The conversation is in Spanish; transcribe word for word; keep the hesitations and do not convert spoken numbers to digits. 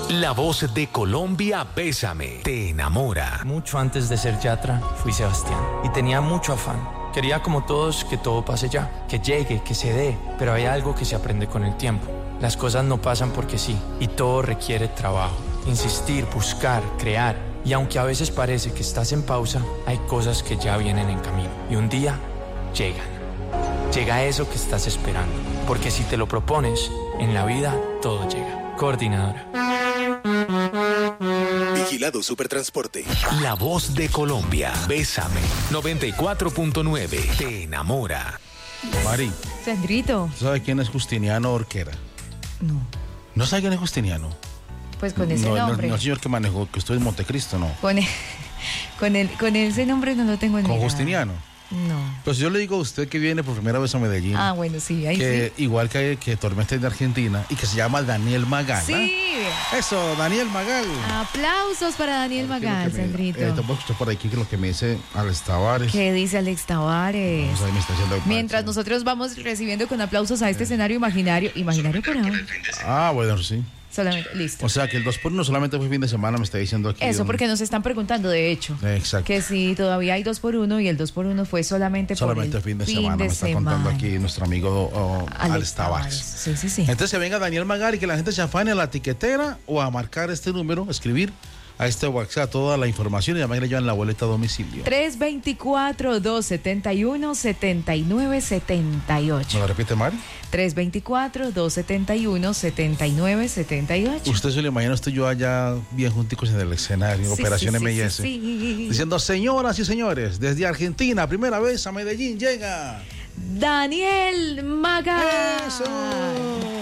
La voz de Colombia, Bésame, te enamora. Mucho antes de ser Yatra, fui Sebastián y tenía mucho afán. Quería como todos que todo pase ya, que llegue, que se dé, pero hay algo que se aprende con el tiempo. Las cosas no pasan porque sí, y todo requiere trabajo, insistir, buscar, crear. Y aunque a veces parece que estás en pausa, hay cosas que ya vienen en camino. Y un día, llegan. Llega eso que estás esperando, porque si te lo propones, en la vida todo llega. Coordinadora. Vigilado Supertransporte. La voz de Colombia, Bésame, noventa y cuatro punto nueve, te enamora. Mari, Sandrito. ¿sabes quién es Justiniano Orquera? No, ¿No sabe quién es Justiniano? pues con ese no, nombre. No, no el señor que manejó, que estuvo en Montecristo, no. Con, el- con, el, con ese nombre no lo tengo en Con mi nada. Justiniano. No. Pues yo le digo a usted que viene por primera vez a Medellín, Ah, bueno, sí, ahí que igual que, que Tormenta es de Argentina y que se llama Daniel Magal. sí. ¿Ah? Sí. Eso, Daniel Magal. Aplausos para Daniel ¿Qué es lo Magal, que me- Sandrito. Eh, tampoco escuché por aquí que lo que me dice Alex Tavares. ¿Qué dice Alex Tavares? Pues ahí me está haciendo el Mientras pancho. nosotros vamos recibiendo con aplausos a este escenario imaginario. ¿Imaginario por ahora? Ah, bueno, sí. Solamente, listo. O sea que el dos por uno solamente fue fin de semana, me está diciendo aquí. Eso un- porque nos están preguntando, de hecho. Exacto. Que si todavía hay dos por uno y el dos por uno fue solamente, Solamente por el fin de semana, me está contando aquí nuestro amigo oh, Alex Tavares. Sí, sí, sí. Entonces que venga Daniel Magal y que la gente se afane a la tiquetera o a marcar este número, escribir a este WhatsApp toda la información y además le llevan la boleta a domicilio. tres dos cuatro, dos siete uno, siete nueve siete ¿Me ocho. lo repite, Mari? tres dos cuatro, dos siete uno, siete nueve siete ocho. Usted se lo imagina, usted y yo allá bien junticos en el escenario, Sí, Operación sí, sí, M S. sí, sí. Diciendo, señoras y señores, desde Argentina, primera vez a Medellín llega. Daniel Magal. ¡Eso!